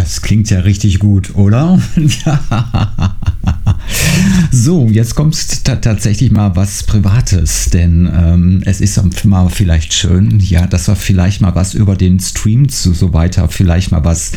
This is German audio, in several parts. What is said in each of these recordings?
das klingt ja richtig gut, oder? So, jetzt kommt tatsächlich mal was Privates, denn es ist mal vielleicht schön, ja, dass wir vielleicht mal was über den Stream so weiter, vielleicht mal was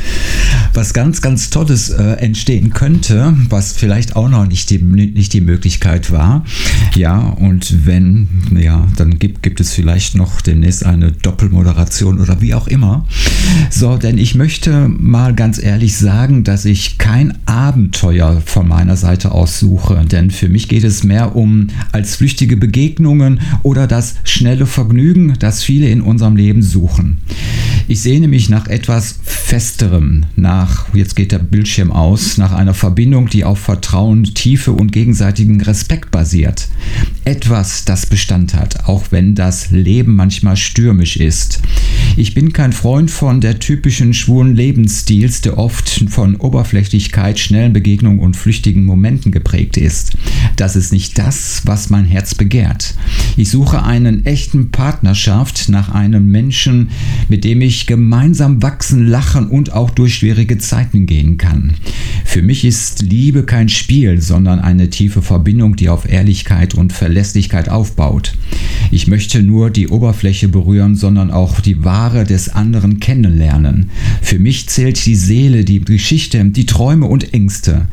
ganz, ganz Tolles entstehen könnte, was vielleicht auch noch nicht die Möglichkeit war. Ja, und wenn, ja, dann gibt es vielleicht noch demnächst eine Doppelmoderation oder wie auch immer. So, denn ich möchte mal ganz ehrlich sagen, dass ich kein Abenteuer von meiner Seite aus suche, denn für mich geht es mehr als flüchtige Begegnungen oder das schnelle Vergnügen, das viele in unserem Leben suchen. Ich sehne mich nach etwas Festerem, jetzt geht der Bildschirm aus, nach einer Verbindung, die auf Vertrauen, Tiefe und gegenseitigen Respekt basiert. Etwas, das Bestand hat, auch wenn das Leben manchmal stürmisch ist. Ich bin kein Freund von der typischen schwulen Lebensstils, der oft von Oberflächlichkeit, schnellen Begegnungen und flüchtigen Momenten geprägt ist. Das ist nicht das, was mein Herz begehrt. Ich suche einen echten Partnerschaft nach einem Menschen, mit dem ich gemeinsam wachsen, lachen und auch durch schwierige Zeiten gehen kann. Für mich ist Liebe kein Spiel, sondern eine tiefe Verbindung, die auf Ehrlichkeit und Verlässlichkeit aufbaut. Ich möchte nur die Oberfläche berühren, sondern auch die Ware des anderen kennenlernen. Für mich zählt die Seele, die Geschichte, die Träume und Ängste.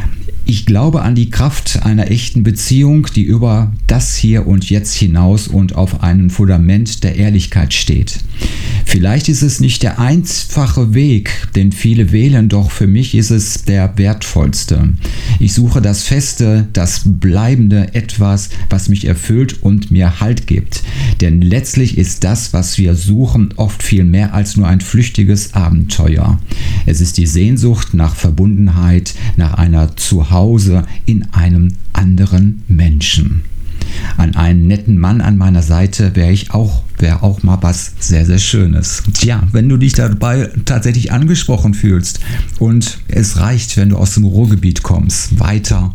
Ich glaube an die Kraft einer echten Beziehung, die über das Hier und Jetzt hinaus und auf einem Fundament der Ehrlichkeit steht. Vielleicht ist es nicht der einfache Weg, den viele wählen, doch für mich ist es der wertvollste. Ich suche das Feste, das Bleibende, etwas, was mich erfüllt und mir Halt gibt. Denn letztlich ist das, was wir suchen, oft viel mehr als nur ein flüchtiges Abenteuer. Es ist die Sehnsucht nach Verbundenheit, nach einer Zuhause in einem anderen Menschen. An einen netten Mann an meiner Seite wäre auch mal was sehr, sehr Schönes. Tja, wenn du dich dabei tatsächlich angesprochen fühlst und es reicht, wenn du aus dem Ruhrgebiet kommst, weiter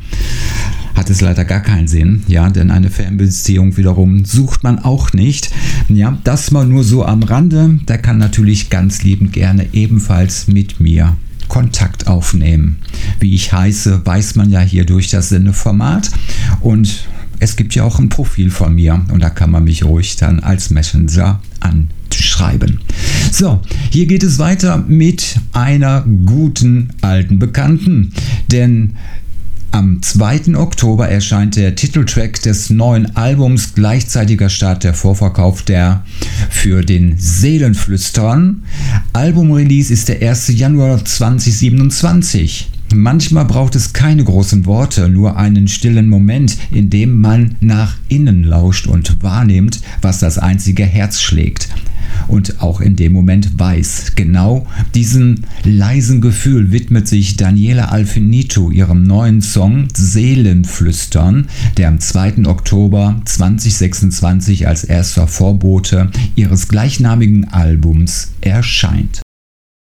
hat es leider gar keinen Sinn, ja, denn eine Fernbeziehung wiederum sucht man auch nicht. Ja, das mal nur so am Rande, der kann natürlich ganz liebend gerne ebenfalls mit mir Kontakt aufnehmen. Wie ich heiße, weiß man ja hier durch das Sendeformat und es gibt ja auch ein Profil von mir und da kann man mich ruhig dann als Messenger anschreiben. So, hier geht es weiter mit einer guten alten Bekannten, denn am 2. Oktober erscheint der Titeltrack des neuen Albums, gleichzeitiger Start der Vorverkauf für den Seelenflüstern. Albumrelease ist der 1. Januar 2027. Manchmal braucht es keine großen Worte, nur einen stillen Moment, in dem man nach innen lauscht und wahrnimmt, was das einzige Herz schlägt. Und auch in dem Moment weiß, genau diesem leisen Gefühl widmet sich Daniela Alfinito ihrem neuen Song Seelenflüstern, der am 2. Oktober 2026 als erster Vorbote ihres gleichnamigen Albums erscheint.